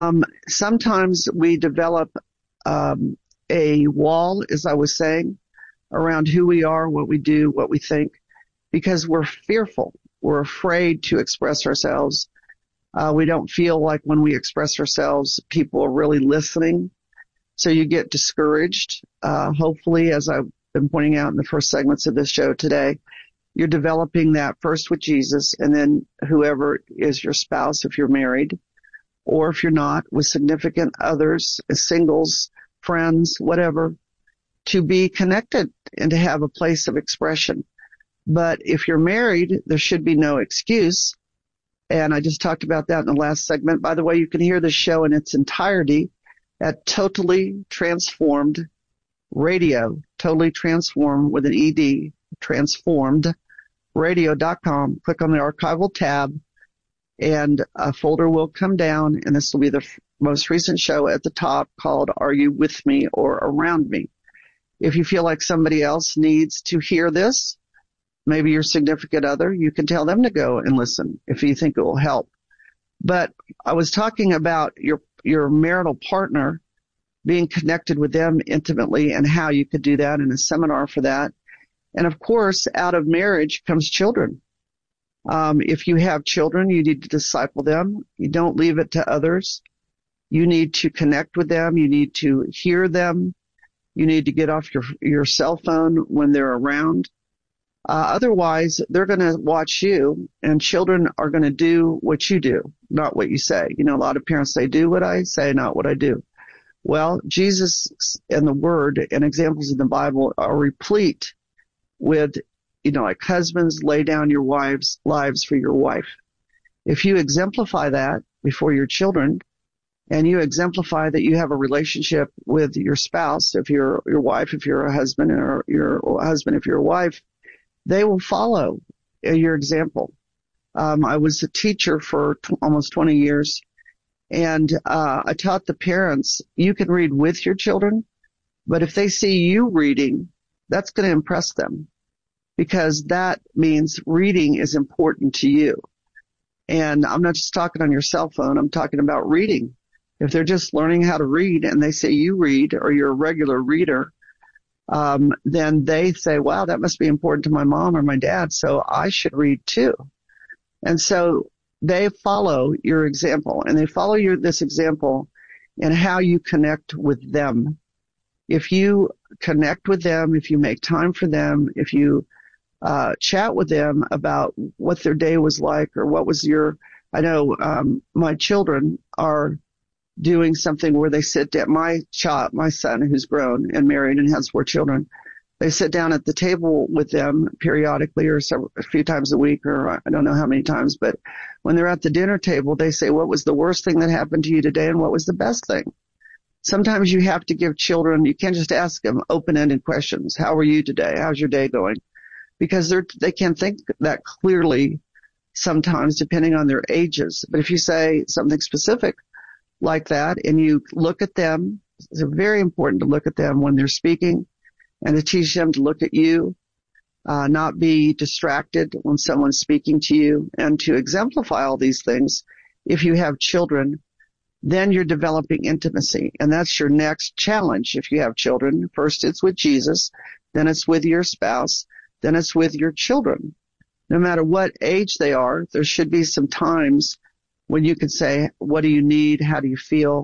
Sometimes we develop a wall, as I was saying, around who we are, what we do, what we think, because we're fearful. We're afraid to express ourselves. We don't feel like when we express ourselves, people are really listening. So you get discouraged. Hopefully, as I've been pointing out in the first segments of this show today, you're developing that first with Jesus, and then whoever is your spouse, if you're married, or if you're not, with significant others, singles, friends, whatever, to be connected and to have a place of expression. But if you're married, there should be no excuse. And I just talked about that in the last segment. By the way, you can hear the show in its entirety at Totally Transformed Radio, Totally Transformed with an ED, transformedradio.com. Click on the archival tab and a folder will come down, and this will be the most recent show at the top called Are You With Me or Around Me? If you feel like somebody else needs to hear this, maybe your significant other, you can tell them to go and listen if you think it will help. But I was talking about your marital partner, being connected with them intimately, and how you could do that in a seminar for that. And of course, out of marriage comes children. If you have children, you need to disciple them. You don't leave it to others. You need to connect with them. You need to hear them. You need to get off your cell phone when they're around. Otherwise, they're going to watch you, and children are going to do what you do, not what you say. You know, a lot of parents say, do what I say, not what I do. Well, Jesus and the Word and examples in the Bible are replete with, like husbands, lay down your lives for your wife. If you exemplify that before your children, and you exemplify that you have a relationship with your spouse, if you're your wife, if you're a husband, or your husband, if you're a wife, they will follow your example. I was a teacher for almost 20 years, and I taught the parents, you can read with your children, but if they see you reading, that's going to impress them, because that means reading is important to you. And I'm not just talking on your cell phone, I'm talking about reading. If they're just learning how to read and they say you read, or you're a regular reader, then they say, wow, that must be important to my mom or my dad, so I should read too. And so they follow your example, and they follow this example in how you connect with them. If you connect with them, if you make time for them, if you chat with them about what their day was like, or what was I know my children are doing something where they sit down. My son, who's grown and married and has 4 children, they sit down at the table with them periodically, or a few times a week, or I don't know how many times, but when they're at the dinner table, they say, what was the worst thing that happened to you today, and what was the best thing? Sometimes you have to give children, you can't just ask them open-ended questions. How are you today? How's your day going? Because they can't think that clearly sometimes, depending on their ages. But if you say something specific like that, and you look at them, it's very important to look at them when they're speaking, and to teach them to look at you, not be distracted when someone's speaking to you, and to exemplify all these things. If you have children, then you're developing intimacy, and that's your next challenge. If you have children, first it's with Jesus, then it's with your spouse, then it's with your children. No matter what age they are, there should be some times when you can say, what do you need? How do you feel?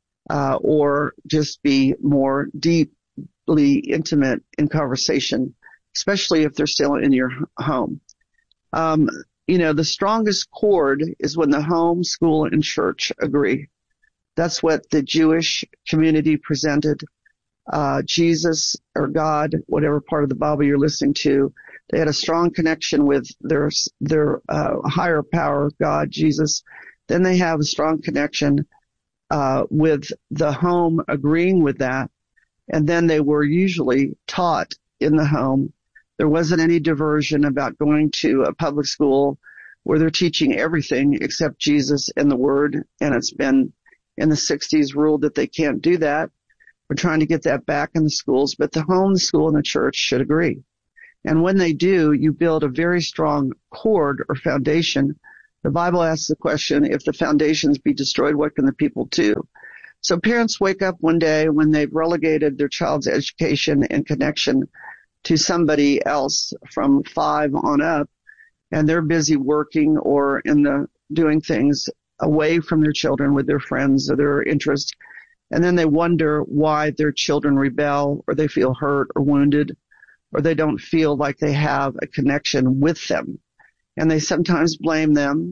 Or just be more deeply intimate in conversation, especially if they're still in your home. The strongest chord is when the home, school, and church agree. That's what the Jewish community presented. Jesus or God, whatever part of the Bible you're listening to, they had a strong connection with their higher power, God, Jesus. Then they have a strong connection with the home agreeing with that. And then they were usually taught in the home. There wasn't any diversion about going to a public school where they're teaching everything except Jesus and the Word. And it's been in the 60s ruled that they can't do that. We're trying to get that back in the schools. But the home, the school, and the church should agree. And when they do, you build a very strong cord or foundation The Bible asks the question, if the foundations be destroyed, what can the people do? So parents wake up one day when they've relegated their child's education and connection to somebody else from 5 on up, and they're busy working or doing things away from their children with their friends or their interests. And then they wonder why their children rebel, or they feel hurt or wounded, or they don't feel like they have a connection with them. And they sometimes blame them.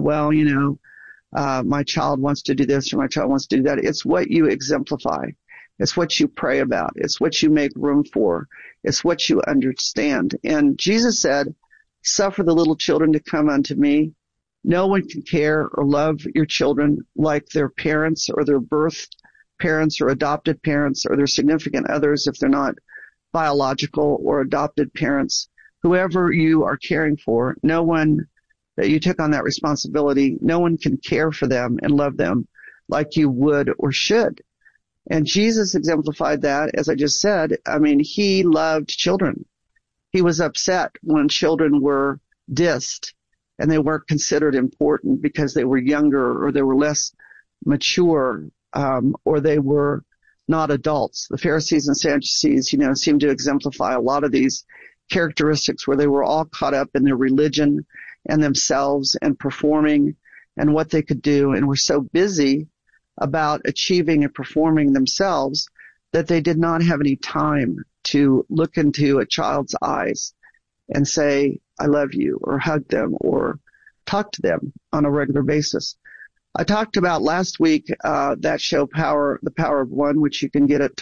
My child wants to do this or my child wants to do that. It's what you exemplify. It's what you pray about. It's what you make room for. It's what you understand. And Jesus said, suffer the little children to come unto me. No one can care or love your children like their parents or their birth parents or adopted parents or their significant others if they're not biological or adopted parents. Whoever you are caring for, no one that you took on that responsibility, no one can care for them and love them like you would or should. And Jesus exemplified that, as I just said. I mean, he loved children. He was upset when children were dissed and they weren't considered important because they were younger or they were less mature, or they were not adults. The Pharisees and Sadducees, seem to exemplify a lot of these characteristics where they were all caught up in their religion and themselves and performing and what they could do, and were so busy about achieving and performing themselves that they did not have any time to look into a child's eyes and say, I love you, or hug them, or talk to them on a regular basis. I talked about last week that show, The Power of One, which you can get at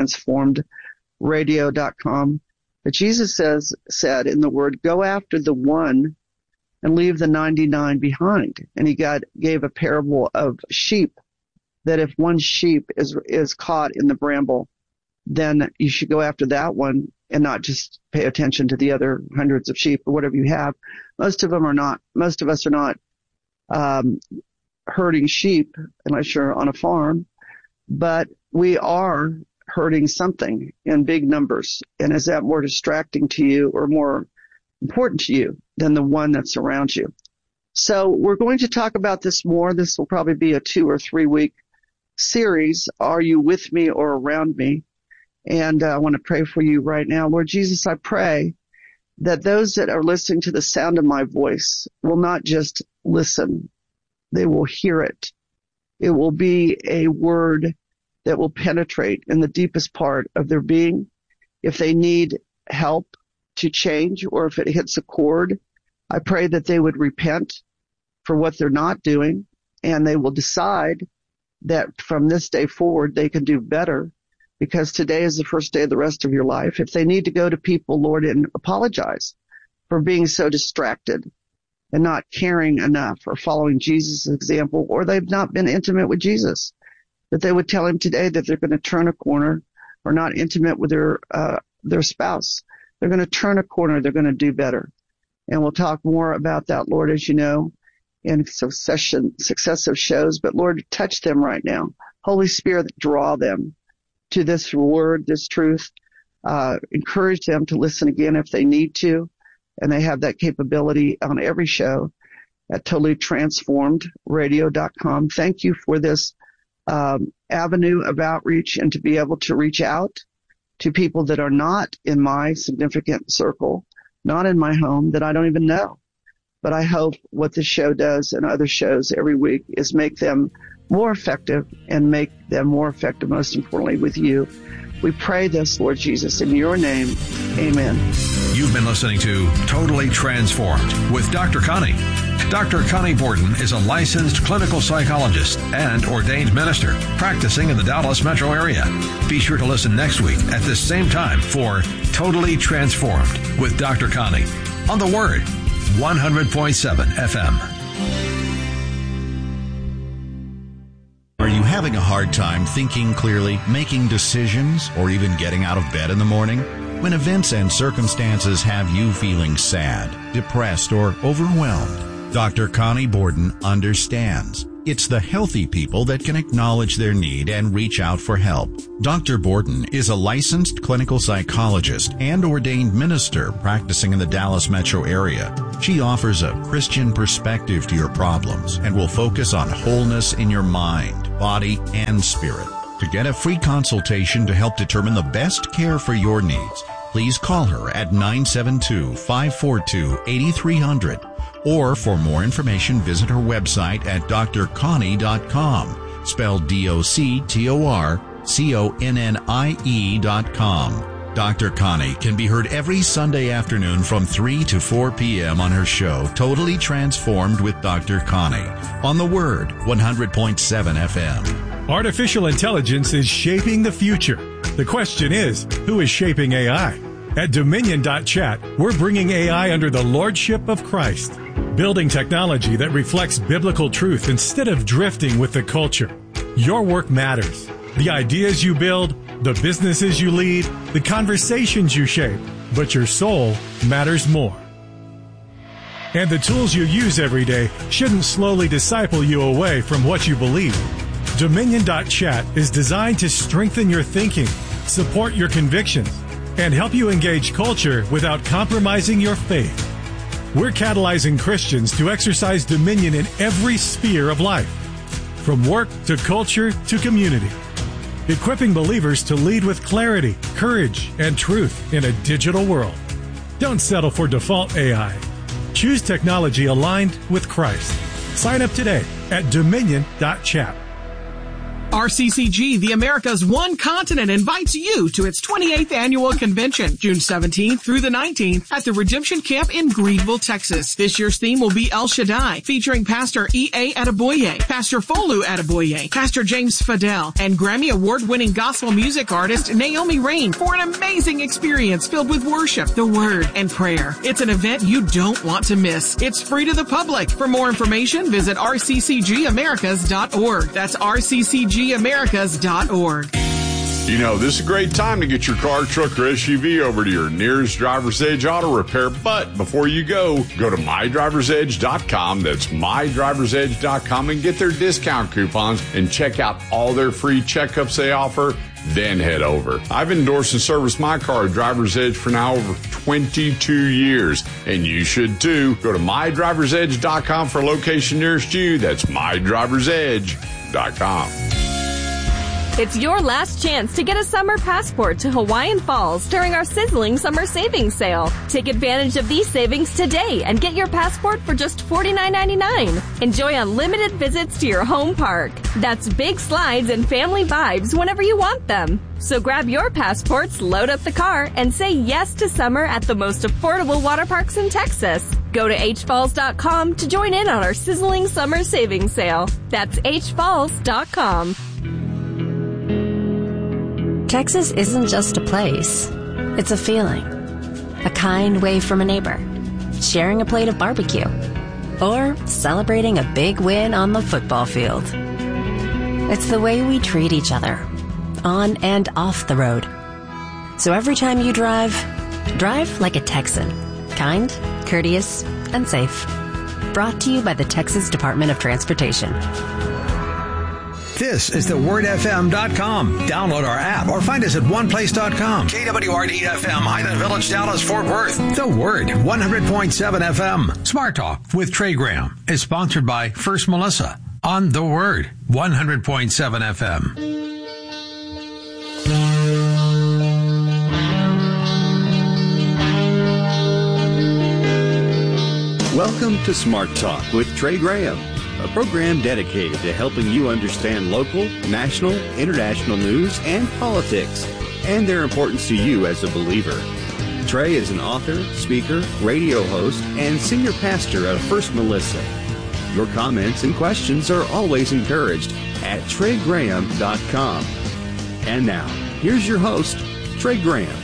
totallytransformedradio.com. But Jesus said in the Word, go after the one and leave the 99 behind. And he gave a parable of sheep, that if one sheep is caught in the bramble, then you should go after that one and not just pay attention to the other hundreds of sheep or whatever you have. Most of us are not herding sheep unless you're on a farm, but we are herding something in big numbers. And is that more distracting to you or more important to you than the one that's around you? So we're going to talk about this more. This will probably be a 2 or 3 week series. Are you with me or around me? And I want to pray for you right now. Lord Jesus, I pray that those that are listening to the sound of my voice will not just listen. They will hear it. It will be a word that will penetrate in the deepest part of their being. If they need help to change, or if it hits a chord, I pray that they would repent for what they're not doing, and they will decide that from this day forward they can do better, because today is the first day of the rest of your life. If they need to go to people, Lord, and apologize for being so distracted and not caring enough or following Jesus' example, or they've not been intimate with Jesus, that they would tell him today that they're going to turn a corner, or not intimate with their spouse. They're going to turn a corner. They're going to do better. And we'll talk more about that, Lord, as you know, in successive shows. But Lord, touch them right now. Holy Spirit, draw them to this word, this truth. Encourage them to listen again if they need to. And they have that capability on every show at totallytransformedradio.com. Thank you for this avenue of outreach, and to be able to reach out to people that are not in my significant circle, not in my home, that I don't even know. But I hope what this show does and other shows every week is make them more effective, and make them more effective, most importantly, with you. We pray this, Lord Jesus, in your name. Amen. You've been listening to Totally Transformed with Dr. Connie. Dr. Connie Borden is a licensed clinical psychologist and ordained minister practicing in the Dallas metro area. Be sure to listen next week at this same time for Totally Transformed with Dr. Connie on The Word, 100.7 FM. Are you having a hard time thinking clearly, making decisions, or even getting out of bed in the morning? When events and circumstances have you feeling sad, depressed, or overwhelmed, Dr. Connie Borden understands. It's the healthy people that can acknowledge their need and reach out for help. Dr. Borden is a licensed clinical psychologist and ordained minister practicing in the Dallas metro area. She offers a Christian perspective to your problems and will focus on wholeness in your mind, body, and spirit. To get a free consultation to help determine the best care for your needs, please call her at 972-542-8300. Or for more information, visit her website at drconnie.com, spelled DOCTORCONNIE.com. Dr. Connie can be heard every Sunday afternoon from 3 to 4 p.m. on her show, Totally Transformed with Dr. Connie, on The Word, 100.7 FM. Artificial intelligence is shaping the future. The question is, who is shaping AI? At Dominion.chat, we're bringing AI under the lordship of Christ, building technology that reflects biblical truth instead of drifting with the culture. Your work matters. The ideas you build, the businesses you lead, the conversations you shape, but your soul matters more. And the tools you use every day shouldn't slowly disciple you away from what you believe. Dominion.chat is designed to strengthen your thinking, support your convictions, and help you engage culture without compromising your faith. We're catalyzing Christians to exercise dominion in every sphere of life, from work to culture to community, equipping believers to lead with clarity, courage, and truth in a digital world. Don't settle for default AI. Choose technology aligned with Christ. Sign up today at Dominion.chat. RCCG, the America's One Continent, invites you to its 28th annual convention, June 17th through the 19th at the Redemption Camp in Greenville, Texas. This year's theme will be El Shaddai, featuring Pastor E.A. Adeboye, Pastor Folu Adeboye, Pastor James Fidel, and Grammy Award-winning gospel music artist Naomi Rain for an amazing experience filled with worship, the Word, and prayer. It's an event you don't want to miss. It's free to the public. For more information, visit rccgamericas.org. That's rccgamericas.org. You know, this is a great time to get your car, truck, or SUV over to your nearest Driver's Edge auto repair. But before you go to mydriversedge.com. That's mydriversedge.com, and get their discount coupons and check out all their free checkups they offer. Then head over. I've endorsed and serviced my car at Driver's Edge for now over 22 years, and you should too. Go to mydriversedge.com for a location nearest you. That's mydriversedge.com. It's your last chance to get a summer passport to Hawaiian Falls during our sizzling summer savings sale. Take advantage of these savings today and get your passport for just $49.99. Enjoy unlimited visits to your home park. That's big slides and family vibes whenever you want them. So grab your passports, load up the car, and say yes to summer at the most affordable water parks in Texas. Go to hfalls.com to join in on our sizzling summer savings sale. That's hfalls.com. Texas isn't just a place. It's a feeling. A kind wave from a neighbor. Sharing a plate of barbecue. Or celebrating a big win on the football field. It's the way we treat each other. On and off the road. So every time you drive like a Texan. Kind, courteous, and safe. Brought to you by the Texas Department of Transportation. This is thewordfm.com. Download our app or find us at oneplace.com. KWRD-FM, Highland Village, Dallas, Fort Worth. The Word, 100.7 FM. Smart Talk with Trey Graham is sponsored by First Melissa on The Word, 100.7 FM. Welcome to Smart Talk with Trey Graham, a program dedicated to helping you understand local, national, international news and politics, and their importance to you as a believer. Trey is an author, speaker, radio host, and senior pastor of First Melissa. Your comments and questions are always encouraged at TreyGraham.com. And now, here's your host, Trey Graham.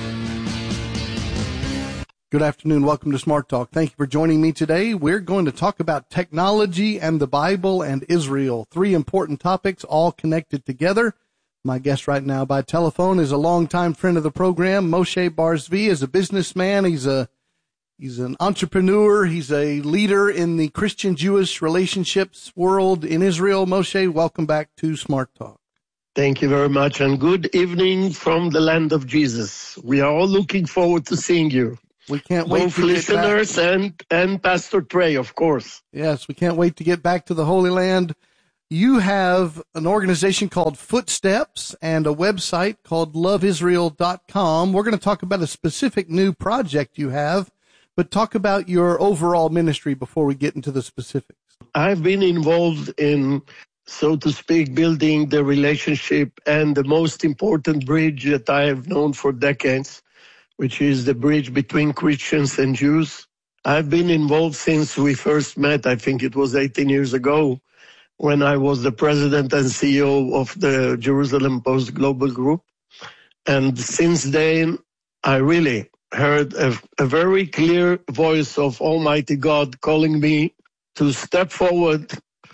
Good afternoon. Welcome to Smart Talk. Thank you for joining me today. We're going to talk about technology and the Bible and Israel. Three important topics all connected together. My guest right now by telephone is a longtime friend of the program. Moshe Bar-Zvi is a businessman. He's a He's an entrepreneur. He's a leader in the Christian-Jewish relationships world in Israel. Moshe, welcome back to Smart Talk. Thank you very much, and good evening from the land of Jesus. We are all looking forward to seeing you. We can't wait both to listeners and Pastor Trey, of course. Yes, we can't wait to get back to the Holy Land. You have an organization called Footsteps and a website called loveisrael.com. We're going to talk about a specific new project you have, but talk about your overall ministry before we get into the specifics. I've been involved in, so to speak, building the relationship and the most important bridge that I have known for decades, which is the bridge between Christians and Jews. I've been involved since we first met. I think it was 18 years ago when I was the president and CEO of the Jerusalem Post Global Group. And since then, I really heard a very clear voice of Almighty God calling me to step forward,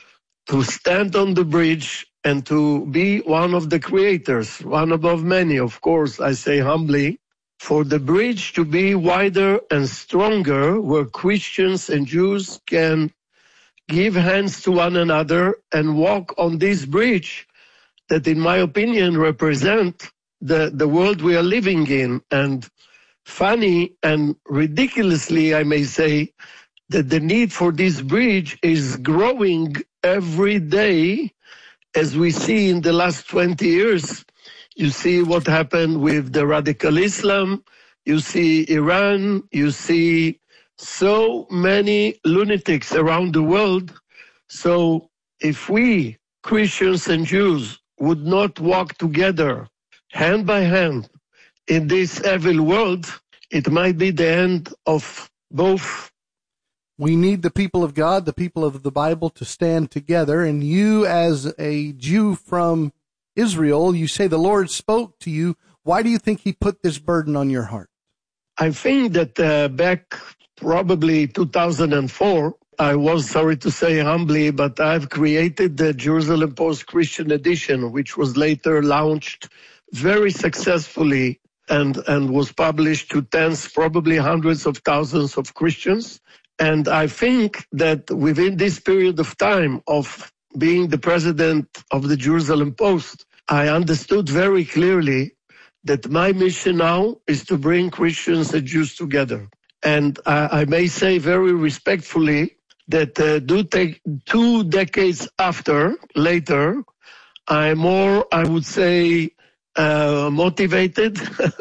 to stand on the bridge, and to be one of the creators, one above many, of course, I say humbly, for the bridge to be wider and stronger, where Christians and Jews can give hands to one another and walk on this bridge that, in my opinion, represent the world we are living in. And funny and ridiculously, I may say, that the need for this bridge is growing every day, as we see in the last 20 years. You see what happened with the radical Islam, you see Iran, you see so many lunatics around the world. So if we, Christians and Jews, would not walk together, hand by hand, in this evil world, it might be the end of both. We need the people of God, the people of the Bible, to stand together. And you, as a Jew from Israel, you say the Lord spoke to you. Why do you think he put this burden on your heart? I think that back probably 2004, I was, sorry to say humbly, but I've created the Jerusalem Post Christian Edition, which was later launched very successfully and was published to tens, probably hundreds of thousands of Christians. And I think that within this period of time of being the president of the Jerusalem Post, I understood very clearly that my mission now is to bring Christians and Jews together. And I may say very respectfully that 2 decades later, I'm more, I would say, motivated,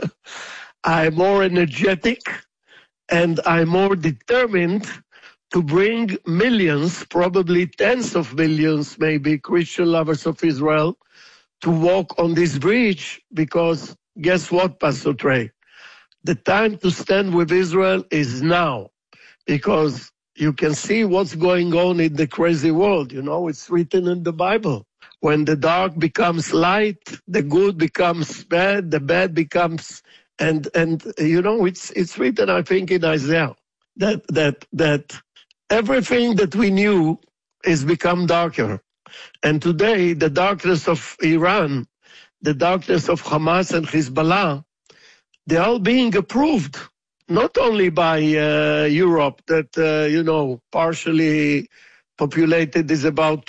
I'm more energetic, and I'm more determined to bring millions, probably tens of millions, maybe, Christian lovers of Israel, to walk on this bridge, because guess what, Pastor Trey? The time to stand with Israel is now, because you can see what's going on in the crazy world. You know, it's written in the Bible. When the dark becomes light, the good becomes bad, the bad becomes, and you know, it's written, I think, in Isaiah, that everything that we knew is become darker. And today, the darkness of Iran, the darkness of Hamas and Hezbollah, they're all being approved, not only by Europe, that, you know, partially populated is about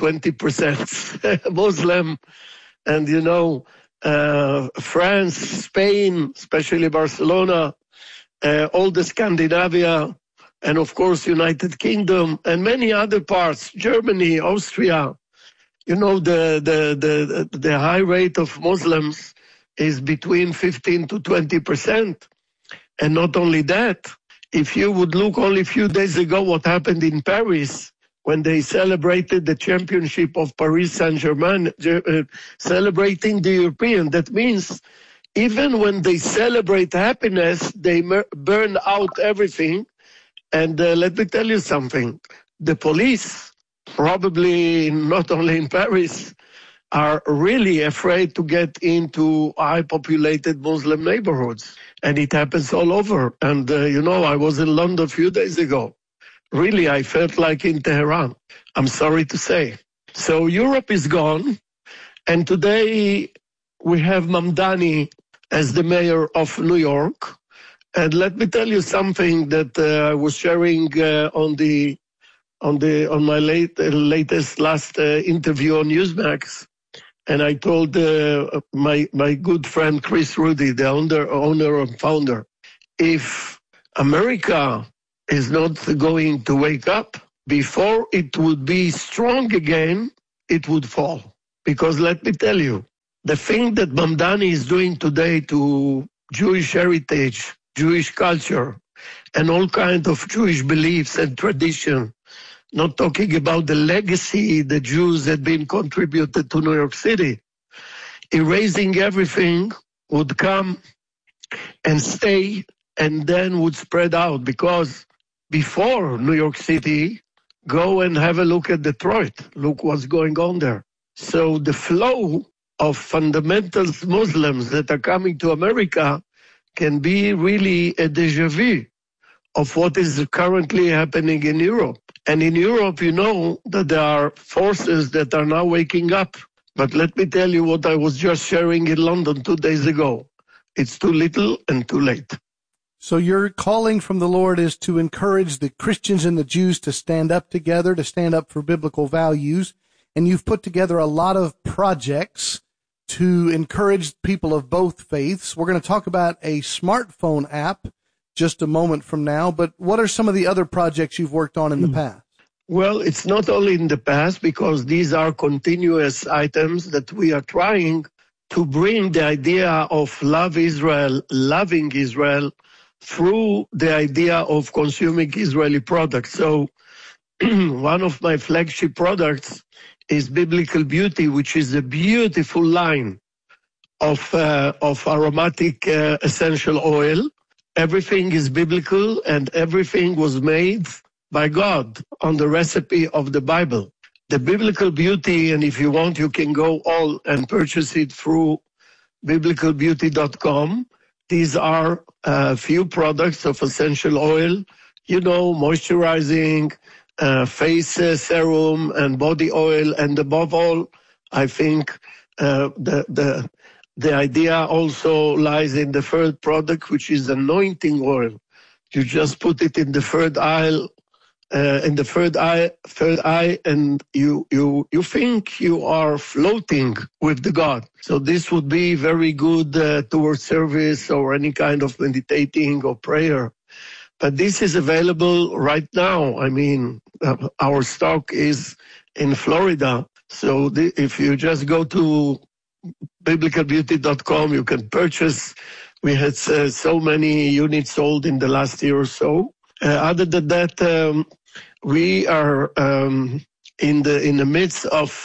20% Muslim, and, you know, France, Spain, especially Barcelona, all the Scandinavia, and of course United Kingdom, and many other parts, Germany, Austria. You know, the high rate of Muslims is between 15 to 20%. And not only that, if you would look only a few days ago what happened in Paris, when they celebrated the championship of Paris Saint-Germain, celebrating the European, that means even when they celebrate happiness, they burn out everything. And let me tell you something, the police, probably not only in Paris, are really afraid to get into high-populated Muslim neighborhoods. And it happens all over. And, you know, I was in London a few days ago. Really, I felt like in Tehran, I'm sorry to say. So Europe is gone. And today we have Mamdani as the mayor of New York. And let me tell you something that I was sharing on my last interview on Newsmax, and I told my good friend Chris Rudy, the owner and founder, if America is not going to wake up, before it would be strong again, it would fall. Because let me tell you, the thing that Mamdani is doing today to Jewish heritage, Jewish culture, and all kinds of Jewish beliefs and tradition, not talking about the legacy the Jews had been contributed to New York City, erasing everything would come and stay and then would spread out. Because before New York City, go and have a look at Detroit. Look what's going on there. So the flow of fundamentalist Muslims that are coming to America can be really a déjà vu of what is currently happening in Europe. And in Europe, you know that there are forces that are now waking up. But let me tell you what I was just sharing in London 2 days ago. It's too little and too late. So your calling from the Lord is to encourage the Christians and the Jews to stand up together, to stand up for biblical values. And you've put together a lot of projects to encourage people of both faiths. We're going to talk about a smartphone app just a moment from now, but what are some of the other projects you've worked on in the past? Well, it's not only in the past, because these are continuous items that we are trying to bring the idea of love Israel, loving Israel, through the idea of consuming Israeli products. So one of my flagship products is Biblical Beauty, which is a beautiful line of aromatic essential oil. Everything is biblical and everything was made by God on the recipe of the Bible. The Biblical Beauty, and if you want, you can go all and purchase it through biblicalbeauty.com. These are a few products of essential oil, moisturizing, face serum and body oil. And above all, I think the idea also lies in the third product, which is anointing oil. You just put it in the third eye, and you think you are floating with the God. So this would be very good towards service or any kind of meditating or prayer. But this is available right now. I mean, our stock is in Florida. So if you just go to biblicalbeauty.com, you can purchase. We had so many units sold in the last year or so. Other than that, we are in the midst of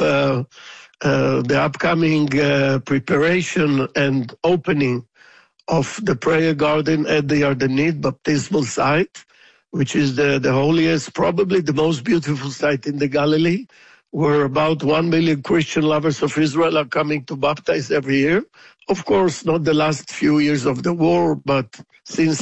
the upcoming preparation and opening of the prayer garden at the Yardenit baptismal site, which is the holiest, probably the most beautiful site in the Galilee, where about 1 million Christian lovers of Israel are coming to baptize every year. Of course, not the last few years of the war, but since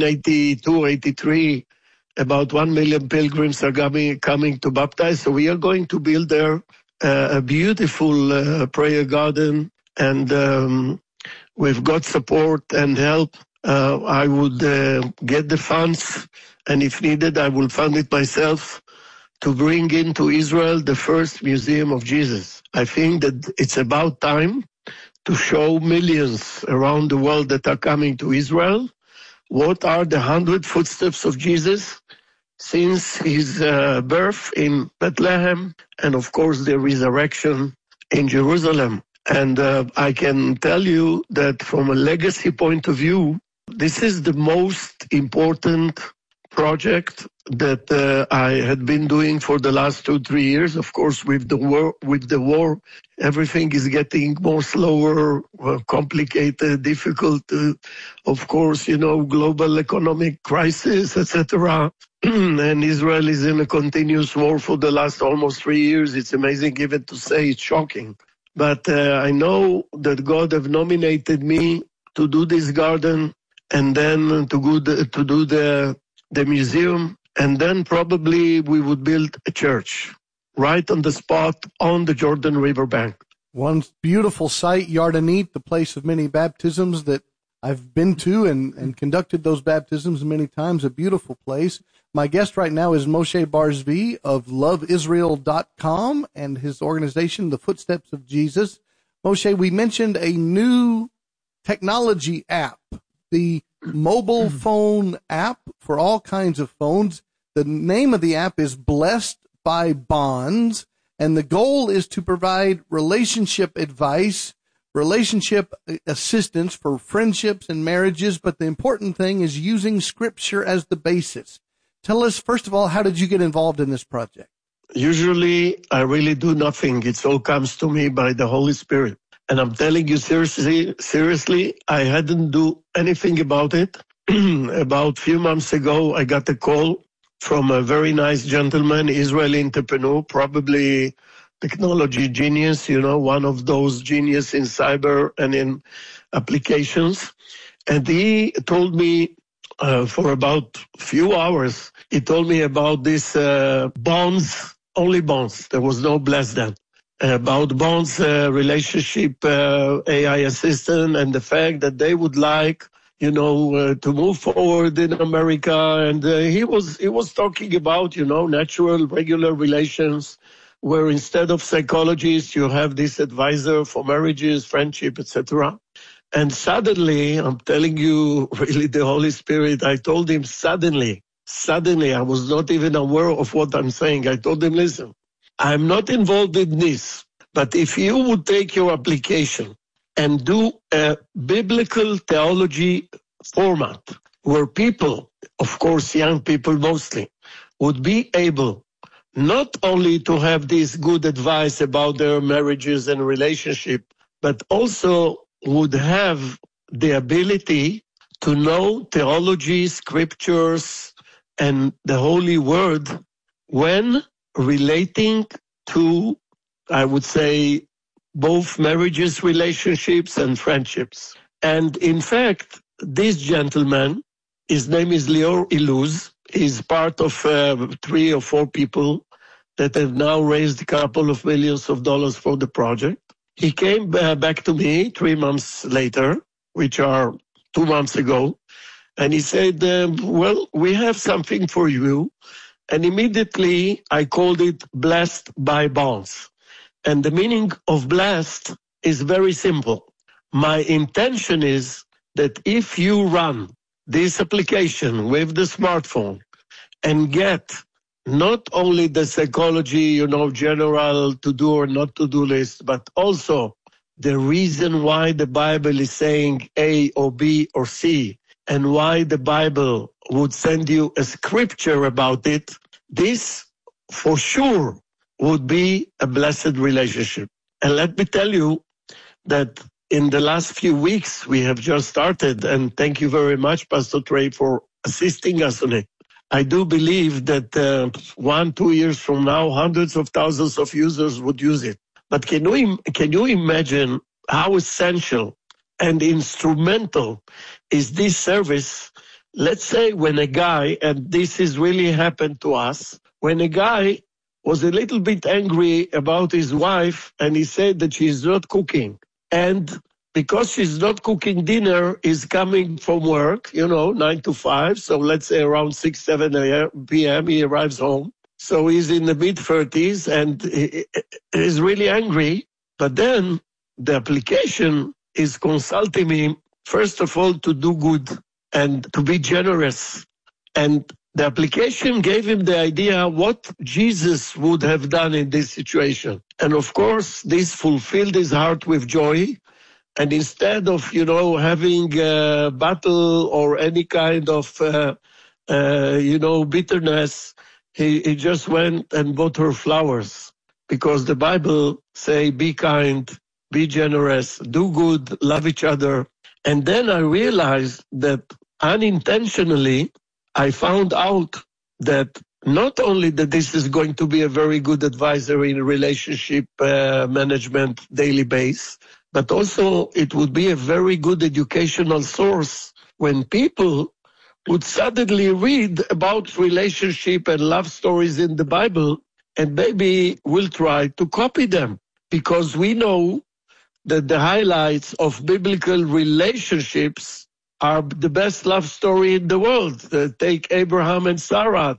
1982-83, about 1 million pilgrims are coming to baptize. So we are going to build there a beautiful prayer garden, and with God's support and help, I would get the funds, and if needed, I will fund it myself, to bring into Israel the first Museum of Jesus. I think that it's about time to show millions around the world that are coming to Israel what are the 100 footsteps of Jesus since his birth in Bethlehem, and of course the resurrection in Jerusalem. And I can tell you that from a legacy point of view, this is the most important project that I had been doing for the last 2-3 years. Of course, with the war, everything is getting more slower, complicated, difficult. Of course, global economic crisis, etc. And Israel is in a continuous war for the last almost 3 years. It's amazing even to say, it's shocking. But I know that God have nominated me to do this garden, and then to do the museum, and then probably we would build a church right on the spot on the Jordan River bank. One beautiful site, Yardenit, the place of many baptisms that I've been to and conducted those baptisms many times, a beautiful place. My guest right now is Moshe Bar-Zvi of loveisrael.com and his organization, The Footsteps of Jesus. Moshe, we mentioned a new technology app, the mobile phone app for all kinds of phones. The name of the app is Blessed by Bonds, and the goal is to provide relationship advice, relationship assistance for friendships and marriages, but the important thing is using Scripture as the basis. Tell us, first of all, how did you get involved in this project? Usually, I really do nothing. It all comes to me by the Holy Spirit. And I'm telling you seriously, I hadn't do anything about it. About a few months ago, I got a call from a very nice gentleman, Israeli entrepreneur, probably technology genius, one of those genius in cyber and in applications. And he told me for about a few hours, he told me about this bonds, only bonds. There was no bless then. About bonds, relationship, AI assistant, and the fact that they would like, to move forward in America. And he was talking about, natural, regular relations, where instead of psychologists, you have this advisor for marriages, friendship, etc. And suddenly, I'm telling you, really the Holy Spirit, I told him suddenly, I was not even aware of what I'm saying. I told him, listen, I'm not involved in this, but if you would take your application and do a biblical theology format where people, of course, young people mostly, would be able not only to have this good advice about their marriages and relationship, but also would have the ability to know theology, scriptures, and the Holy Word when relating to, I would say, both marriages, relationships, and friendships. And in fact, this gentleman, his name is Lior Iluz, is part of 3 or 4 people that have now raised a couple of millions of dollars for the project. He came back to me 3 months later, which are 2 months ago, and he said, well, we have something for you. And immediately I called it Blessed by Bonds. And the meaning of blessed is very simple. My intention is that if you run this application with the smartphone and get not only the psychology, general to-do or not to-do list, but also the reason why the Bible is saying A or B or C, and why the Bible would send you a scripture about it, this for sure would be a blessed relationship. And let me tell you that in the last few weeks, we have just started, and thank you very much, Pastor Trey, for assisting us on it. I do believe that 1-2 years from now, hundreds of thousands of users would use it. But can you imagine how essential and instrumental is this service? Let's say when a guy, and this is really happened to us, when a guy was a little bit angry about his wife and he said that she's not cooking. And because she's not cooking dinner, he's coming from work, 9 to 5. So let's say around 6, 7 p.m. he arrives home. So he's in the mid-30s and he's really angry. But then the application is consulting him, first of all, to do good and to be generous. And the application gave him the idea what Jesus would have done in this situation. And of course, this fulfilled his heart with joy. And instead of, having a battle or any kind of, bitterness, he just went and bought her flowers. Because the Bible say, be kind, be generous, do good, love each other. And then I realized that unintentionally, I found out that not only that this is going to be a very good advisor in relationship management daily base, but also it would be a very good educational source when people would suddenly read about relationship and love stories in the Bible, and maybe will try to copy them, because we know that the highlights of biblical relationships are the best love story in the world. Take Abraham and Sarah.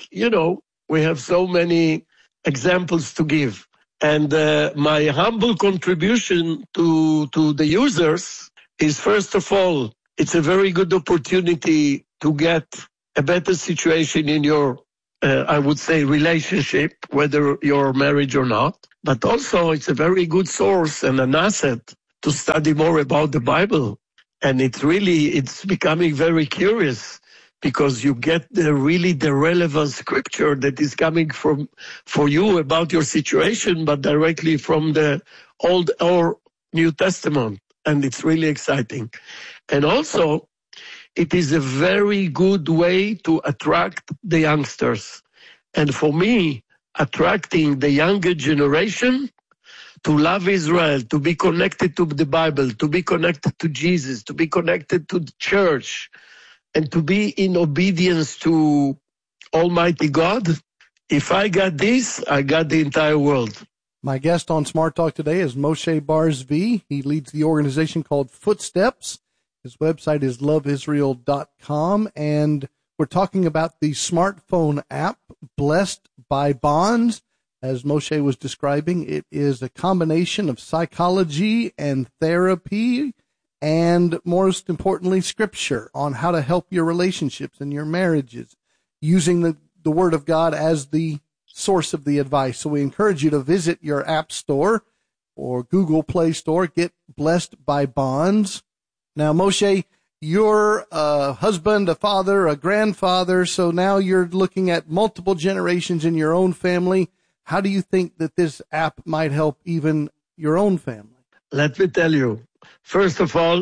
We have so many examples to give. And my humble contribution to the users is, first of all, it's a very good opportunity to get a better situation in your, I would say, relationship, whether you're married or not. But also, it's a very good source and an asset to study more about the Bible. And it's becoming very curious, because you get the relevant scripture that is coming for you about your situation, but directly from the Old or New Testament. And it's really exciting. And also, it is a very good way to attract the youngsters. And for me, attracting the younger generation to love Israel, to be connected to the Bible, to be connected to Jesus, to be connected to the church, and to be in obedience to Almighty God. If I got this, I got the entire world. My guest on Smart Talk today is Moshe Bar-Zvi. He leads the organization called Footsteps. His website is loveisrael.com, and we're talking about the smartphone app, Blessed by Bonds. As Moshe was describing, it is a combination of psychology and therapy, and most importantly, scripture on how to help your relationships and your marriages, using the Word of God as the source of the advice. So we encourage you to visit your app store or Google Play Store, get Blessed by Bonds. Now, Moshe, you're a husband, a father, a grandfather, so now you're looking at multiple generations in your own family. How do you think that this app might help even your own family? Let me tell you. First of all,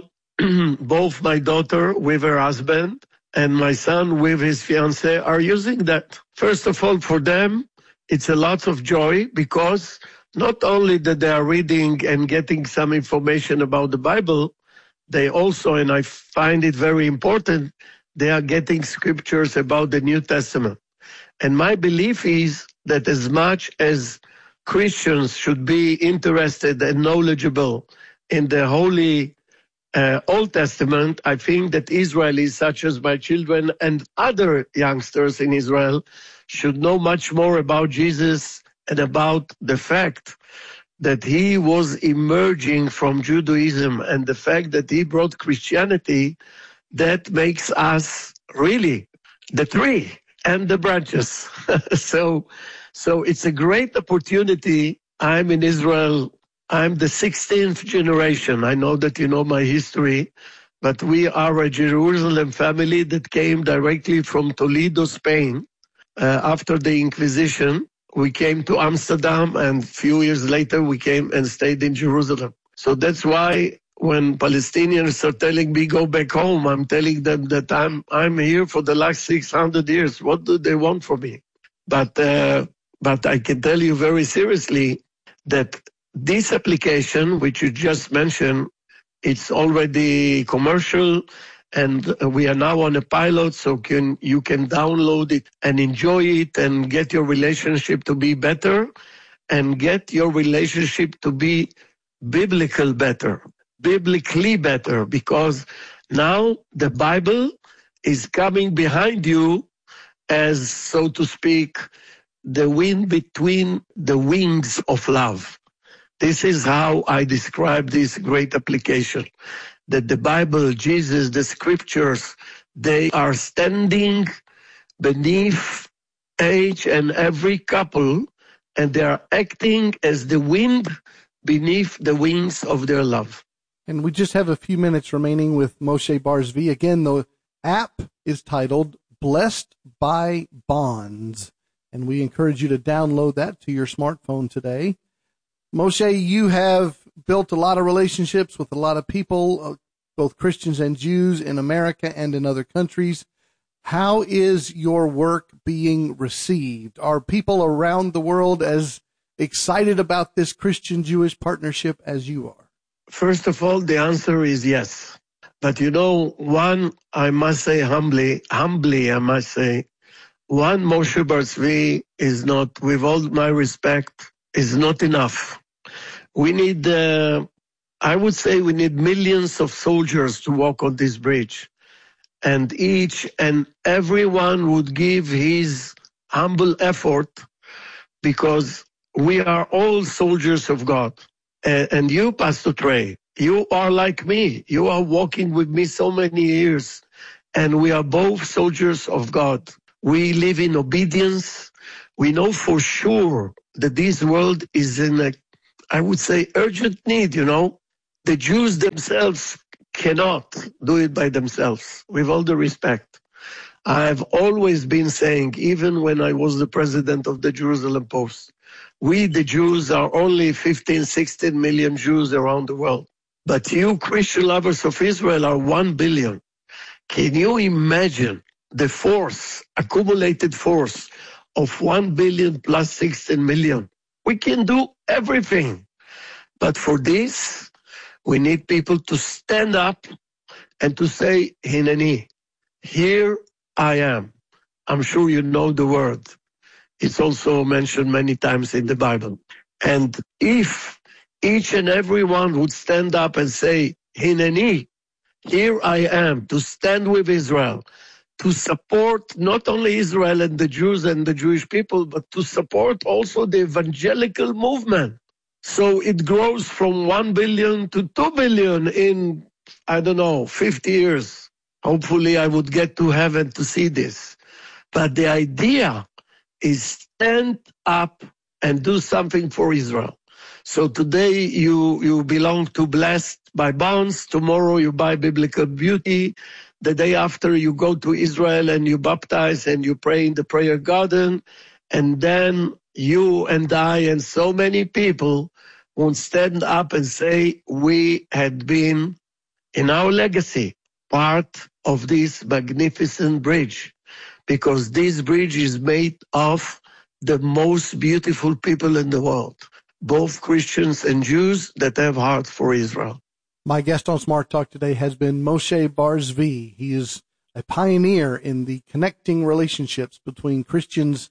both my daughter with her husband and my son with his fiancée are using that. First of all, for them, it's a lot of joy, because not only that they are reading and getting some information about the Bible, they also, and I find it very important, they are getting scriptures about the New Testament. And my belief is that as much as Christians should be interested and knowledgeable in the Holy Old Testament, I think that Israelis, such as my children and other youngsters in Israel, should know much more about Jesus and about the fact that he was emerging from Judaism, and the fact that he brought Christianity. That makes us really the tree and the branches. So it's a great opportunity. I'm in Israel. I'm the 16th generation. I know that you know my history, but we are a Jerusalem family that came directly from Toledo, Spain. After the Inquisition, we came to Amsterdam, and a few years later we came and stayed in Jerusalem. So that's why when Palestinians are telling me go back home, I'm telling them that I'm here for the last 600 years. What do they want from me? But I can tell you very seriously that this application, which you just mentioned, it's already commercial, and we are now on a pilot, so you can download it and enjoy it and get your relationship to be better and get your relationship to be biblically better, because now the Bible is coming behind you as, so to speak, the wind between the wings of love. This is how I describe this great application, that the Bible, Jesus, the scriptures, they are standing beneath each and every couple, and they are acting as the wind beneath the wings of their love. And we just have a few minutes remaining with Moshe Bar-Zvi. Again, the app is titled Blessed by Bonds, and we encourage you to download that to your smartphone today. Moshe, you have built a lot of relationships with a lot of people, both Christians and Jews in America and in other countries. How is your work being received? Are people around the world as excited about this Christian-Jewish partnership as you are? First of all, the answer is yes. But one, I must say humbly, I must say, one Moshe Bar-Zvi is not, with all my respect, is not enough. We need, I would say we need millions of soldiers to walk on this bridge. and each and everyone would give his humble effort, because we are all soldiers of God. And you, Pastor Trey, you are like me. You are walking with me so many years, and we are both soldiers of God. We live in obedience. We know for sure that this world is in a, I would say, urgent need, The Jews themselves cannot do it by themselves, with all the respect. I've always been saying, even when I was the president of the Jerusalem Post, we, the Jews, are only 15, 16 million Jews around the world. But you, Christian lovers of Israel, are 1 billion. Can you imagine the force, accumulated force of 1 billion plus 16 million? We can do everything. But for this, we need people to stand up and to say, Hineni, here I am. I'm sure you know the word. It's also mentioned many times in the Bible. And if each and every one would stand up and say, Hineni, here I am, to stand with Israel, to support not only Israel and the Jews and the Jewish people, but to support also the evangelical movement. So it grows from 1 billion to 2 billion in, 50 years. Hopefully I would get to heaven to see this. But the idea is stand up and do something for Israel. So today you belong to Blessed by Bonds. Tomorrow you buy Biblical Beauty. The day after you go to Israel and you baptize and you pray in the prayer garden. And then you and I and so many people won't stand up and say we had been in our legacy part of this magnificent bridge, because this bridge is made of the most beautiful people in the world, both Christians and Jews that have heart for Israel. My guest on Smart Talk today has been Moshe Bar-Zvi. He is a pioneer in the connecting relationships between Christians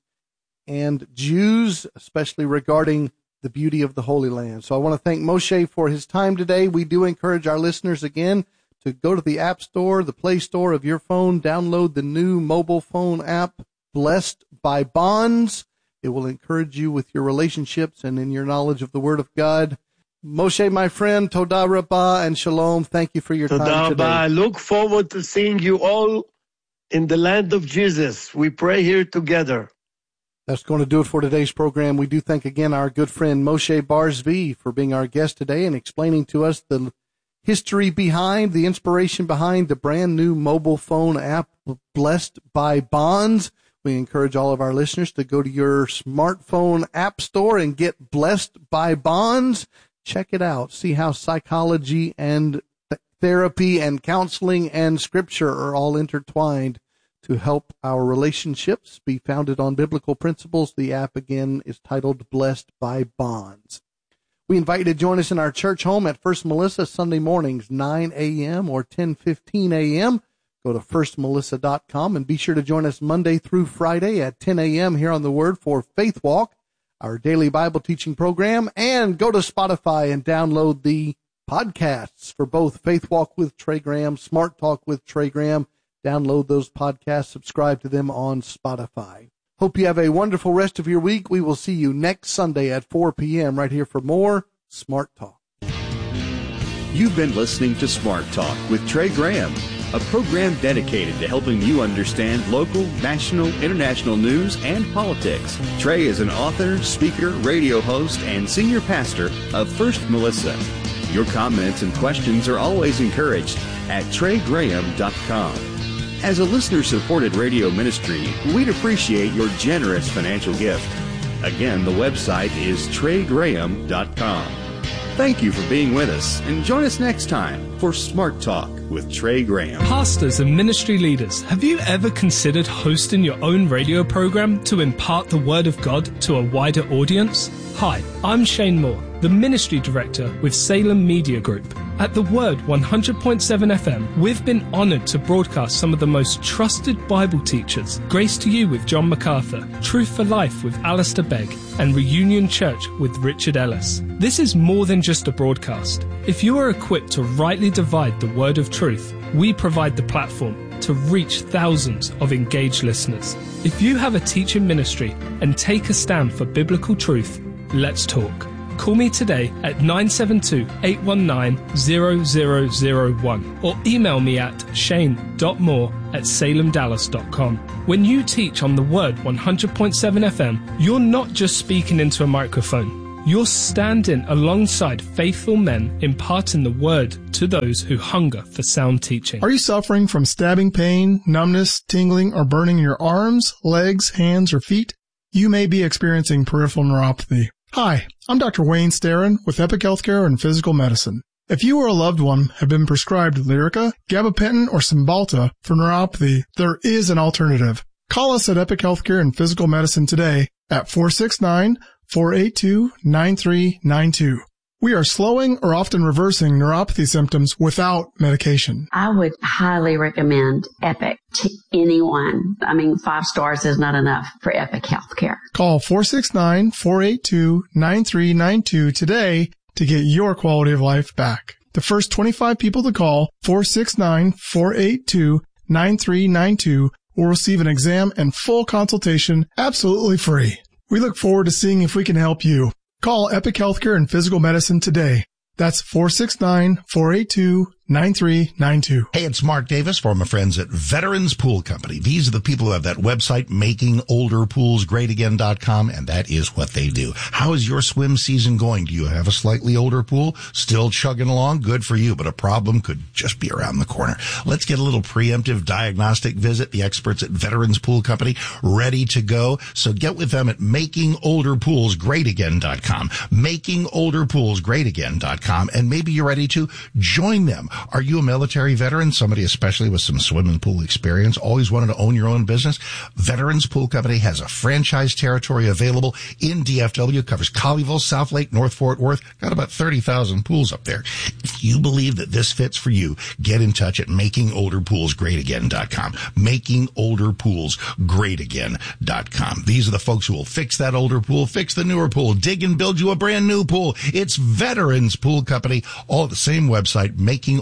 and Jews, especially regarding the beauty of the Holy Land. So I want to thank Moshe for his time today. We do encourage our listeners again to go to the App Store, the Play Store of your phone, download the new mobile phone app, Blessed by Bonds. It will encourage you with your relationships and in your knowledge of the Word of God. Moshe, my friend, Todah Rabbah and Shalom. Thank you for your time today. I look forward to seeing you all in the land of Jesus. We pray here together. That's going to do it for today's program. We do thank again our good friend Moshe Bar-Zvi for being our guest today and explaining to us the history behind, the inspiration behind the brand new mobile phone app, Blessed by Bonds. We encourage all of our listeners to go to your smartphone app store and get Blessed by Bonds. Check it out. See how psychology and therapy and counseling and scripture are all intertwined to help our relationships be founded on biblical principles. The app, again, is titled Blessed by Bonds. We invite you to join us in our church home at First Melissa Sunday mornings, 9 a.m. or 10:15 a.m. Go to firstmelissa.com and be sure to join us Monday through Friday at 10 a.m. here on The Word for Faith Walk, our daily Bible teaching program. And go to Spotify and download the podcasts for both Faith Walk with Trey Graham, Smart Talk with Trey Graham. Download those podcasts, subscribe to them on Spotify. Hope you have a wonderful rest of your week. We will see you next Sunday at 4 p.m. right here for more Smart Talk. You've been listening to Smart Talk with Trey Graham, a program dedicated to helping you understand local, national, international news and politics. Trey is an author, speaker, radio host, and senior pastor of First Melissa. Your comments and questions are always encouraged at TreyGraham.com. As a listener-supported radio ministry, we'd appreciate your generous financial gift. Again, the website is TreyGraham.com. Thank you for being with us, and join us next time for Smart Talk with Trey Graham. Pastors and ministry leaders, have you ever considered hosting your own radio program to impart the Word of God to a wider audience? Hi, I'm Shane Moore, the Ministry Director with Salem Media Group. At The Word 100.7 FM, we've been honored to broadcast some of the most trusted Bible teachers. Grace to You with John MacArthur, Truth for Life with Alistair Begg, and Reunion Church with Richard Ellis. This is more than just a broadcast. If you are equipped to rightly divide the word of truth, we provide the platform. to reach thousands of engaged listeners. If you have a teaching ministry and take a stand for biblical truth, let's talk. Call me today at 972-819-0001 or email me at shane.moore@salemdallas.com. When you teach on the Word 100.7 FM, you're not just speaking into a microphone. You're standing alongside faithful men imparting the Word to those who hunger for sound teaching. Are you suffering from stabbing pain, numbness, tingling, or burning in your arms, legs, hands, or feet? You may be experiencing peripheral neuropathy. Hi, I'm Dr. Wayne Starrin with Epic Healthcare and Physical Medicine. If you or a loved one have been prescribed Lyrica, gabapentin, or Cymbalta for neuropathy, there is an alternative. Call us at Epic Healthcare and Physical Medicine today at 469-482-9392. We are slowing or often reversing neuropathy symptoms without medication. I would highly recommend Epic to anyone. 5 stars is not enough for Epic Healthcare. Call 469-482-9392 today to get your quality of life back. The first 25 people to call 469-482-9392 will receive an exam and full consultation absolutely free. We look forward to seeing if we can help you. Call Epic Healthcare and Physical Medicine today. That's 469-482-9392. Hey, it's Mark Davis from my friends at Veterans Pool Company. These are the people who have that website, makingolderpoolsgreatagain.com, and that is what they do. How is your swim season going? Do you have a slightly older pool? Still chugging along? Good for you, but a problem could just be around the corner. Let's get a little preemptive diagnostic visit. The experts at Veterans Pool Company ready to go. So get with them at makingolderpoolsgreatagain.com, makingolderpoolsgreatagain.com, and maybe you're ready to join them. Are you a military veteran, somebody especially with some swimming pool experience, always wanted to own your own business? Veterans Pool Company has a franchise territory available in DFW, covers Colleyville, South Lake, North Fort Worth, got about 30,000 pools up there. If you believe that this fits for you, get in touch at makingolderpoolsgreatagain.com, makingolderpoolsgreatagain.com. These are the folks who will fix that older pool, fix the newer pool, dig and build you a brand new pool. It's Veterans Pool Company, all at the same website,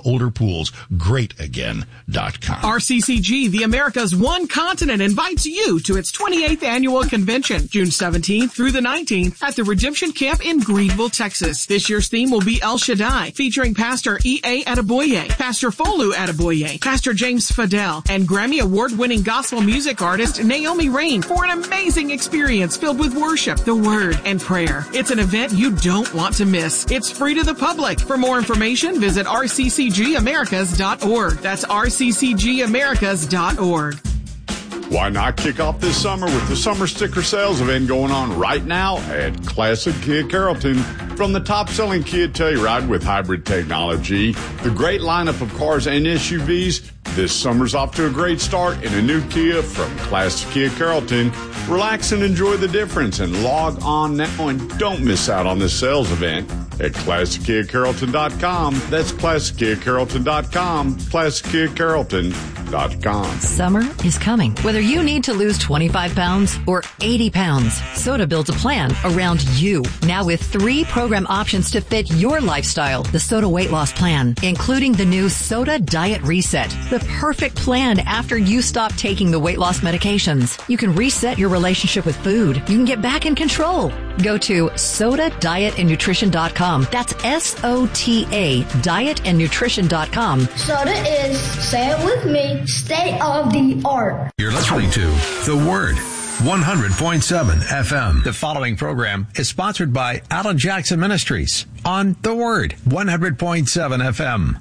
makingolderpoolsgreatagain.com. RCCG, the America's one continent, invites you to its 28th annual convention, June 17th through the 19th at the Redemption Camp in Greenville, Texas. This year's theme will be El Shaddai, featuring Pastor E.A. Adeboye, Pastor Folu Adeboye, Pastor James Fidel, and Grammy Award-winning gospel music artist Naomi Rain for an amazing experience filled with worship, the Word, and prayer. It's an event you don't want to miss. It's free to the public. For more information, visit rccgamericas.org. That's rccgamericas.org. Why not kick off this summer with the summer sticker sales event going on right now at Classic Kia Carrollton? From the top-selling Kia Telluride with hybrid technology, the great lineup of cars and SUVs, this summer's off to a great start in a new Kia from Classic Kia Carrollton. Relax and enjoy the difference and log on now and don't miss out on this sales event at ClassicKiaCarrollton.com. That's ClassicKiaCarrollton.com, ClassicKiaCarrollton.com. Summer is coming. Whether you need to lose 25 pounds or 80 pounds, Soda builds a plan around you. Now with 3 program options to fit your lifestyle. The Soda Weight Loss Plan, including the new Soda Diet Reset, the perfect plan after you stop taking the weight loss medications. You can reset your relationship with food. You can get back in control. Go to SodaDietAndNutrition.com. That's SOTA, dietandnutrition.com. Soda is, say it with me, state of the art. You're listening to The Word, 100.7 FM. The following program is sponsored by Alan Jackson Ministries on The Word, 100.7 FM.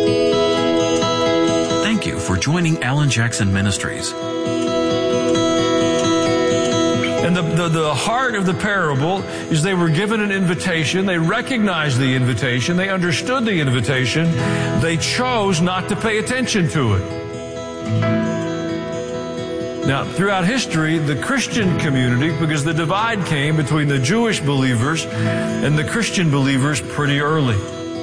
Thank you for joining Alan Jackson Ministries. And the heart of the parable is they were given an invitation. They recognized the invitation. They understood the invitation. They chose not to pay attention to it. Now, throughout history, the Christian community, because the divide came between the Jewish believers and the Christian believers pretty early.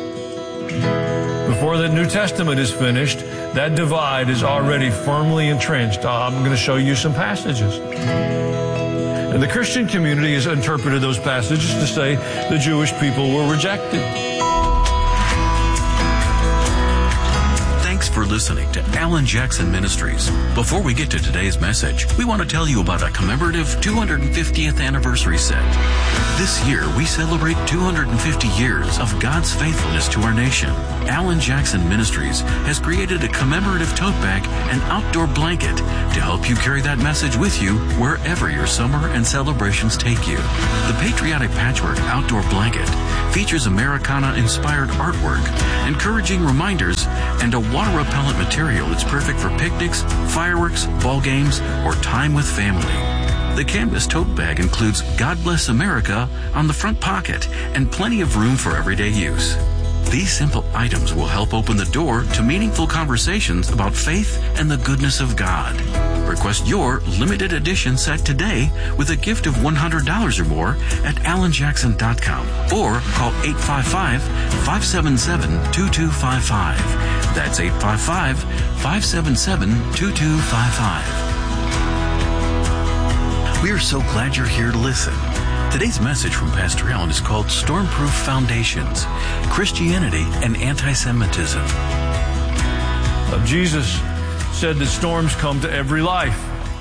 Before the New Testament is finished, that divide is already firmly entrenched. I'm going to show you some passages. And the Christian community has interpreted those passages to say the Jewish people were rejected. Thanks for listening to Alan Jackson Ministries. Before we get to today's message, we want to tell you about a commemorative 250th anniversary set. This year, we celebrate 250 years of God's faithfulness to our nation. Alan Jackson Ministries has created a commemorative tote bag and outdoor blanket to help you carry that message with you wherever your summer and celebrations take you. The Patriotic Patchwork Outdoor Blanket features Americana-inspired artwork, encouraging reminders, and a water-repellent material that's perfect for picnics, fireworks, ball games, or time with family. The canvas tote bag includes God Bless America on the front pocket and plenty of room for everyday use. These simple items will help open the door to meaningful conversations about faith and the goodness of God. Request your limited edition set today with a gift of $100 or more at alanjackson.com or call 855-577-2255. That's 855-577-2255. We are so glad you're here to listen. Today's message from Pastor Allen is called Stormproof Foundations, Christianity and Anti-Semitism. Jesus said that storms come to every life,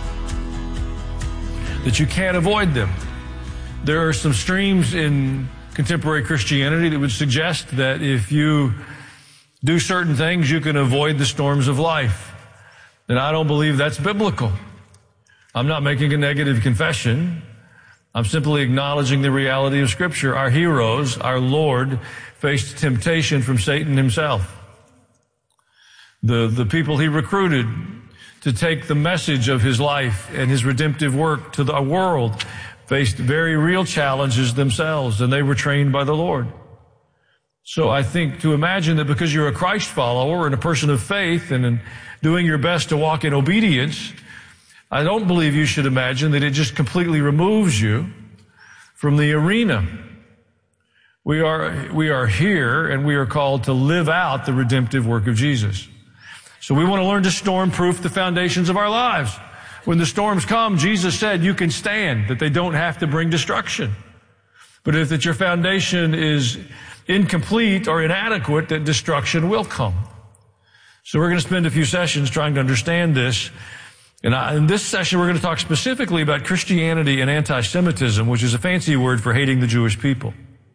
that you can't avoid them. There are some streams in contemporary Christianity that would suggest that if you do certain things, you can avoid the storms of life. And I don't believe that's biblical. I'm not making a negative confession. I'm simply acknowledging the reality of Scripture. Our heroes, our Lord, faced temptation from Satan himself. The people he recruited to take the message of his life and his redemptive work to the world faced very real challenges themselves, and they were trained by the Lord. So I think to imagine that because you're a Christ follower and a person of faith and in doing your best to walk in obedience, I don't believe you should imagine that it just completely removes you from the arena. We are here and we are called to live out the redemptive work of Jesus. So we want to learn to storm-proof the foundations of our lives. When the storms come, Jesus said you can stand, that they don't have to bring destruction. But if that your foundation is incomplete or inadequate, that destruction will come. So we're going to spend a few sessions trying to understand this. And in this session, we're going to talk specifically about Christianity and anti-Semitism, which is a fancy word for hating the Jewish people.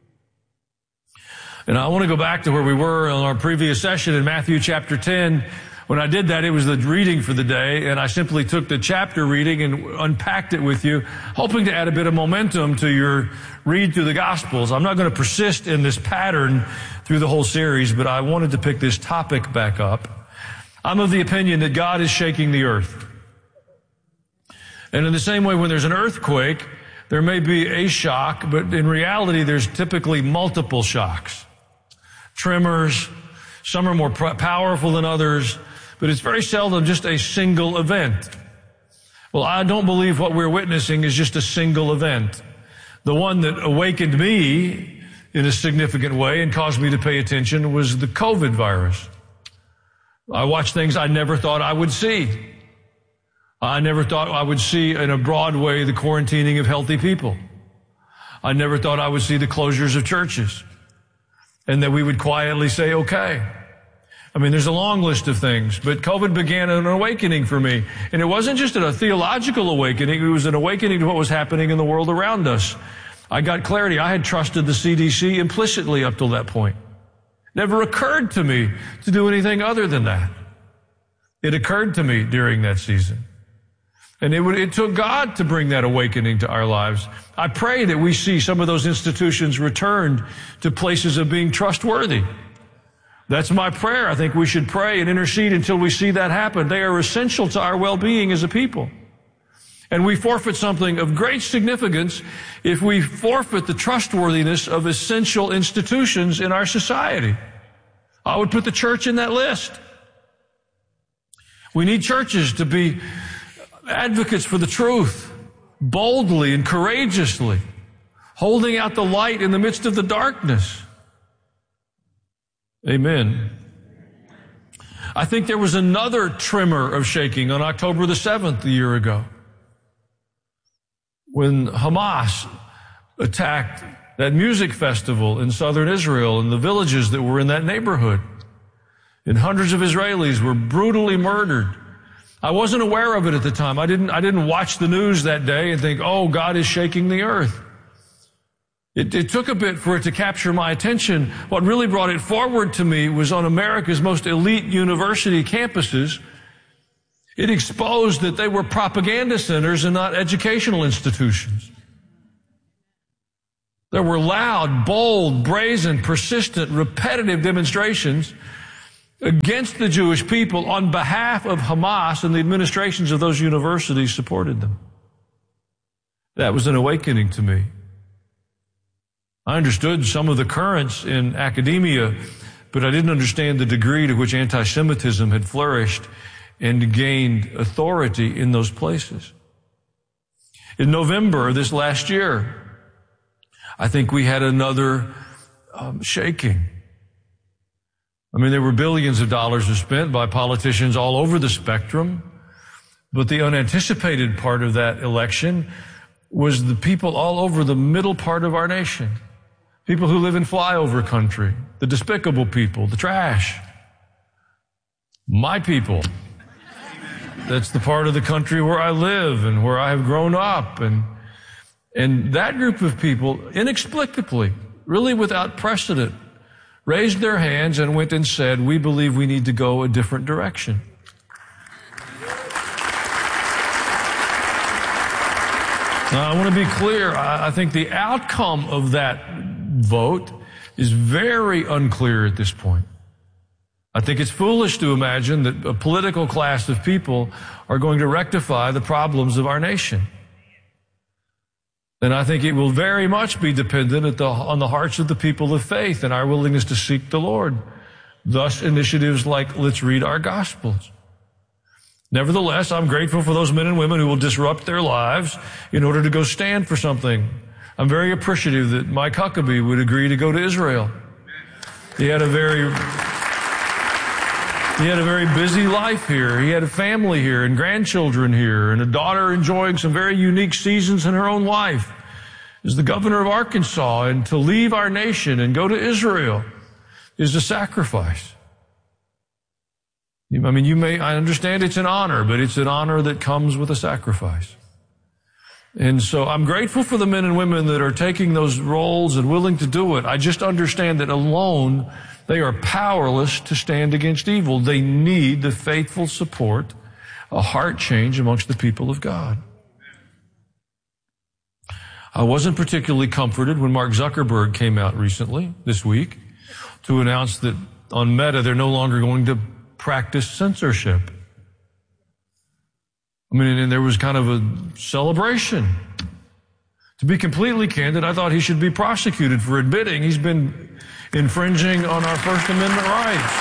And I want to go back to where we were in our previous session in Matthew chapter 10. When I did that, it was the reading for the day, and I simply took the chapter reading and unpacked it with you, hoping to add a bit of momentum to your read through the Gospels. I'm not going to persist in this pattern through the whole series, but I wanted to pick this topic back up. I'm of the opinion that God is shaking the earth. And in the same way, when there's an earthquake, there may be a shock, but in reality, there's typically multiple shocks. Tremors, some are more powerful than others, but it's very seldom just a single event. Well, I don't believe what we're witnessing is just a single event. The one that awakened me in a significant way and caused me to pay attention was the COVID virus. I watched things I never thought I would see. I never thought I would see in a broad way the quarantining of healthy people. I never thought I would see the closures of churches and that we would quietly say, okay. I mean, there's a long list of things, but COVID began an awakening for me. And it wasn't just a theological awakening. It was an awakening to what was happening in the world around us. I got clarity. I had trusted the CDC implicitly up till that point. Never occurred to me to do anything other than that. It occurred to me during that season. And it took God to bring that awakening to our lives. I pray that we see some of those institutions returned to places of being trustworthy. That's my prayer. I think we should pray and intercede until we see that happen. They are essential to our well-being as a people. And we forfeit something of great significance if we forfeit the trustworthiness of essential institutions in our society. I would put the church in that list. We need churches to be advocates for the truth, boldly and courageously, holding out the light in the midst of the darkness. Amen. I think there was another tremor of shaking on October the 7th a year ago when Hamas attacked that music festival in southern Israel and the villages that were in that neighborhood. And hundreds of Israelis were brutally murdered. I wasn't aware of it at the time. I didn't watch the news that day and think, oh, God is shaking the earth. It took a bit for it to capture my attention. What really brought it forward to me was on America's most elite university campuses. It exposed that they were propaganda centers and not educational institutions. There were loud, bold, brazen, persistent, repetitive demonstrations against the Jewish people on behalf of Hamas, and the administrations of those universities supported them. That was an awakening to me. I understood some of the currents in academia, but I didn't understand the degree to which anti-Semitism had flourished and gained authority in those places. In November of this last year, I think we had another shaking. I mean, there were billions of dollars spent by politicians all over the spectrum, but the unanticipated part of that election was the people all over the middle part of our nation. People who live in flyover country, the despicable people, the trash. My people. That's the part of the country where I live and where I have grown up. And that group of people, inexplicably, really without precedent, raised their hands and went and said, we believe we need to go a different direction. Now, I want to be clear. I think the outcome of that vote is very unclear at this point. I think it's foolish to imagine that a political class of people are going to rectify the problems of our nation. And I think it will very much be dependent on the hearts of the people of faith and our willingness to seek the Lord. Thus, initiatives like Let's Read Our Gospels. Nevertheless, I'm grateful for those men and women who will disrupt their lives in order to go stand for something. I'm very appreciative that Mike Huckabee would agree to go to Israel. He had a very busy life here. He had a family here and grandchildren here and a daughter enjoying some very unique seasons in her own life as the governor of Arkansas. And to leave our nation and go to Israel is a sacrifice. I mean, I understand it's an honor, but it's an honor that comes with a sacrifice. And so I'm grateful for the men and women that are taking those roles and willing to do it. I just understand that alone they are powerless to stand against evil. They need the faithful support, a heart change amongst the people of God. I wasn't particularly comforted when Mark Zuckerberg came out recently, this week, to announce that on Meta they're no longer going to practice censorship. I mean, and there was kind of a celebration. To be completely candid, I thought he should be prosecuted for admitting he's been infringing on our First Amendment rights.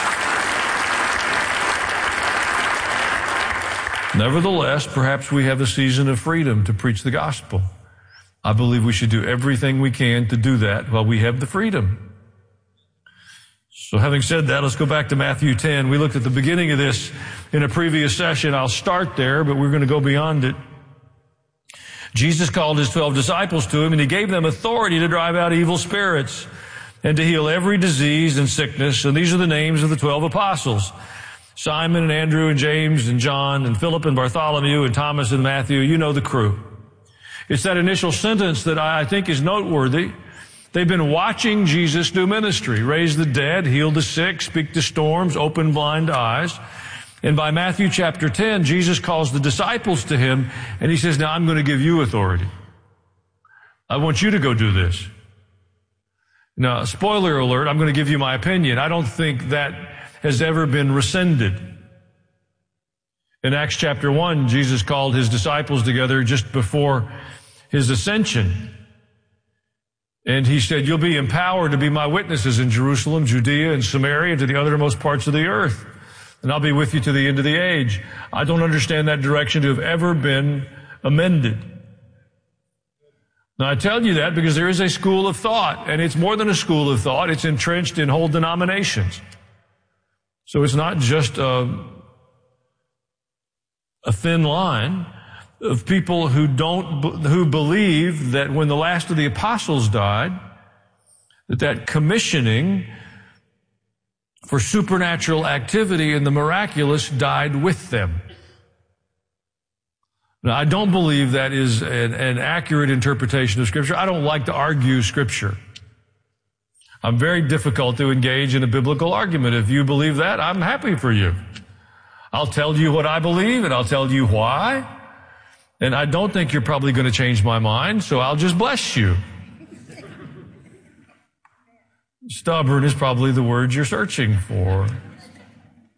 Nevertheless, perhaps we have a season of freedom to preach the gospel. I believe we should do everything we can to do that while we have the freedom. So having said that, let's go back to Matthew 10. We looked at the beginning of this in a previous session. I'll start there, but we're going to go beyond it. Jesus called his 12 disciples to him, and he gave them authority to drive out evil spirits and to heal every disease and sickness. And these are the names of the 12 apostles: Simon and Andrew and James and John and Philip and Bartholomew and Thomas and Matthew. You know the crew. It's that initial sentence that I think is noteworthy. They've been watching Jesus do ministry, raise the dead, heal the sick, speak to storms, open blind eyes. And by Matthew chapter 10, Jesus calls the disciples to him, and he says, now I'm going to give you authority. I want you to go do this. Now, spoiler alert, I'm going to give you my opinion. I don't think that has ever been rescinded. In Acts chapter 1, Jesus called his disciples together just before his ascension. And he said, you'll be empowered to be my witnesses in Jerusalem, Judea, and Samaria, and to the uttermost parts of the earth. And I'll be with you to the end of the age. I don't understand that direction to have ever been amended. Now, I tell you that because there is a school of thought, and it's more than a school of thought. It's entrenched in whole denominations. So it's not just a thin line of people who believe that when the last of the apostles died, that commissioning for supernatural activity, and the miraculous died with them. Now, I don't believe that is an accurate interpretation of Scripture. I don't like to argue Scripture. I'm very difficult to engage in a biblical argument. If you believe that, I'm happy for you. I'll tell you what I believe, and I'll tell you why. And I don't think you're probably going to change my mind, so I'll just bless you. Stubborn is probably the word you're searching for.